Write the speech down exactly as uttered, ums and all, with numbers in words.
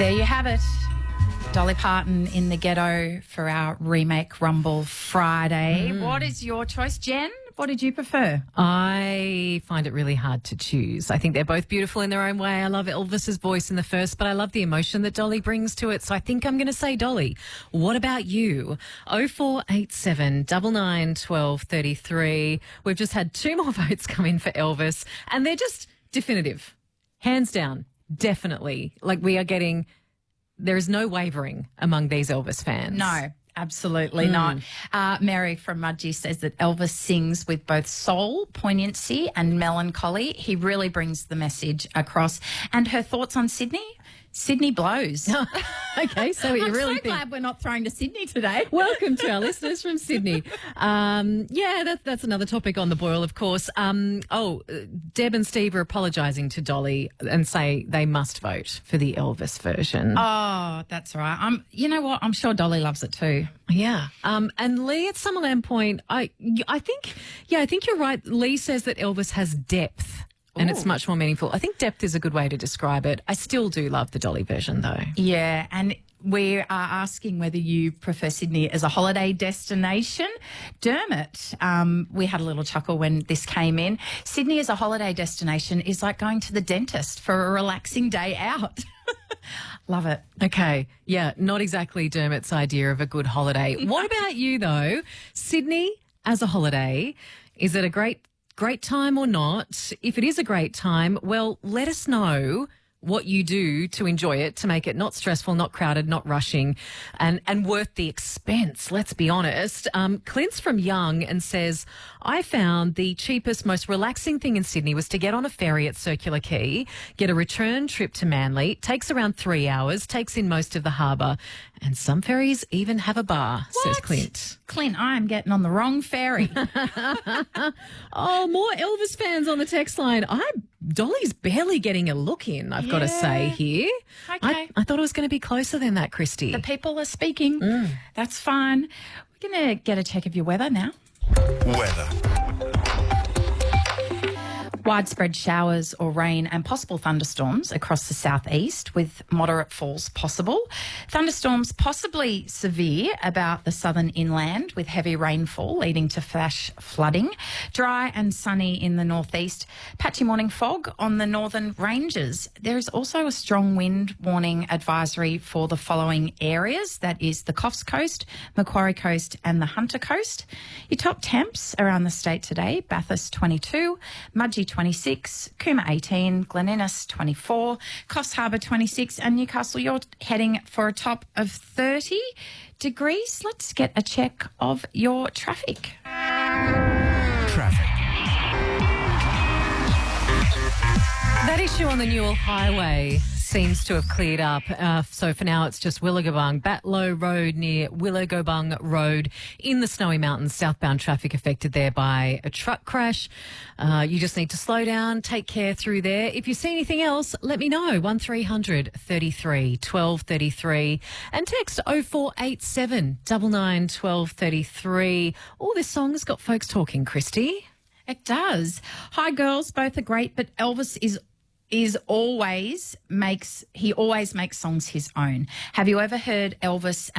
There you have it. Dolly Parton in the Ghetto for our Remake Rumble Friday. Mm. What is your choice, Jen? What did you prefer? I find it really hard to choose. I think they're both beautiful in their own way. I love Elvis's voice in the first, but I love the emotion that Dolly brings to it. So I think I'm going to say Dolly. What about you? oh four eight seven, nine nine, one two three three. We've just had two more votes come in for Elvis, and they're just definitive. Hands down, definitely. Like we are getting, there is no wavering among these Elvis fans. No. Absolutely Mm. not. Uh, Mary from Mudgee says that Elvis sings with both soul, poignancy and melancholy. He really brings the message across. And her thoughts on Sydney? Sydney blows. Okay, so you I'm really so think... glad we're not throwing to Sydney today. Welcome to our listeners from Sydney. Um, yeah, that, that's another topic on the boil, of course. Um, oh, Deb and Steve are apologising to Dolly and say they must vote for the Elvis version. Oh, that's right. I'm. You know what? I'm sure Dolly loves it too. Yeah. Um, and Lee at Summerland Point, I, I think, yeah, I think you're right. Lee says that Elvis has depth. And Ooh. It's much more meaningful. I think depth is a good way to describe it. I still do love the Dolly version, though. Yeah, and we are asking whether you prefer Sydney as a holiday destination. Dermot, um, we had a little chuckle when this came in. Sydney as a holiday destination is like going to the dentist for a relaxing day out. Love it. Okay. Yeah, not exactly Dermot's idea of a good holiday. What about you, though? Sydney as a holiday, is it a great Great time or not? If it is a great time, well, let us know what you do to enjoy it, to make it not stressful, not crowded, not rushing, and, and worth the expense, let's be honest. Um, Clint's from Young and says, I found the cheapest, most relaxing thing in Sydney was to get on a ferry at Circular Quay, get a return trip to Manly, takes around three hours, takes in most of the harbour, and some ferries even have a bar, What? says Clint. Clint, I'm getting on the wrong ferry. Oh, more Elvis fans on the text line. I Dolly's barely getting a look in, I've got to say here. Okay. I, I thought it was going to be closer than that, Christy. The people are speaking. Mm. That's fine. We're going to get a check of your weather now. Weather. Widespread showers or rain and possible thunderstorms across the southeast with moderate falls possible. Thunderstorms possibly severe about the southern inland with heavy rainfall leading to flash flooding. Dry and sunny in the northeast. Patchy morning fog on the northern ranges. There is also a strong wind warning advisory for the following areas. That is the Coffs Coast, Macquarie Coast and the Hunter Coast. Your top temps around the state today: Bathurst twenty-two, Mudgee twenty-six, Cooma eighteen, Glen Innes twenty-four, Coffs Harbour twenty-six, and Newcastle, you're heading for a top of thirty degrees. Let's get a check of your traffic. Traffic. That issue on the Newell Highway seems to have cleared up. Uh, so for now, it's just Willagobung, Batlow Road near Willagobung Road in the Snowy Mountains. Southbound traffic affected there by a truck crash. Uh, you just need to slow down, take care through there. If you see anything else, let me know. one three hundred, thirty-three, twelve thirty-three and text oh four eight seven, nine nine, one two three three. Oh, this song's got folks talking, Christy. It does. Hi, girls. Both are great, but Elvis is is always makes he always makes songs his own. Have you ever heard Elvis